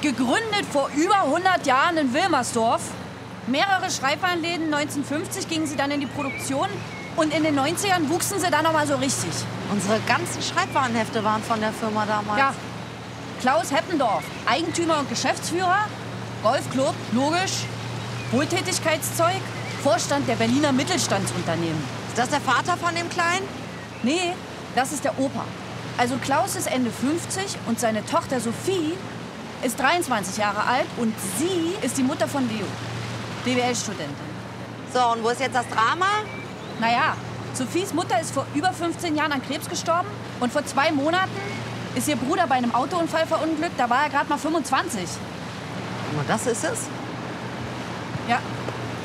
Gegründet vor über 100 Jahren in Wilmersdorf. Mehrere Schreibwarenläden, 1950 gingen sie dann in die Produktion. Und in den 90ern wuchsen sie dann noch mal so richtig. Unsere ganzen Schreibwarenhefte waren von der Firma damals. Ja. Klaus Heppendorf, Eigentümer und Geschäftsführer. Golfclub, logisch. Wohltätigkeitszeug. Vorstand der Berliner Mittelstandsunternehmen. Ist das der Vater von dem Kleinen? Nee, das ist der Opa. Also Klaus ist Ende 50 und seine Tochter Sophie ist 23 Jahre alt und sie ist die Mutter von Leo, BWL-Studentin. So, und wo ist jetzt das Drama? Naja, Sophies Mutter ist vor über 15 Jahren an Krebs gestorben und vor 2 Monaten ist ihr Bruder bei einem Autounfall verunglückt. Da war er gerade mal 25. Und das ist es? Ja,